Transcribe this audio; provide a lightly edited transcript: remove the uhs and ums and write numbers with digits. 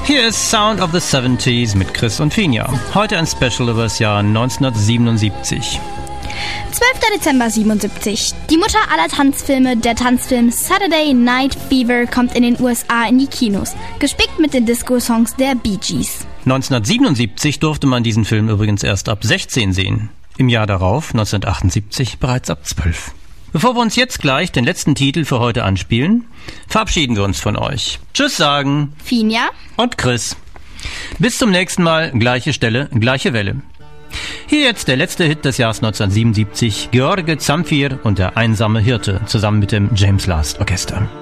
Hier ist Sound of the 70s mit Chris und Finja. Heute ein Special über das Jahr 1977. 12. Dezember 77. Die Mutter aller Tanzfilme, der Tanzfilm Saturday Night Fever, kommt in den USA in die Kinos, gespickt mit den Disco-Songs der Bee Gees. 1977 durfte man diesen Film übrigens erst ab 16 sehen. Im Jahr darauf, 1978, bereits ab 12. Bevor wir uns jetzt gleich den letzten Titel für heute anspielen, verabschieden wir uns von euch. Tschüss sagen Finja und Chris. Bis zum nächsten Mal, gleiche Stelle, gleiche Welle. Hier jetzt der letzte Hit des Jahres 1977, George Zamfir und der einsame Hirte, zusammen mit dem James Last Orchester.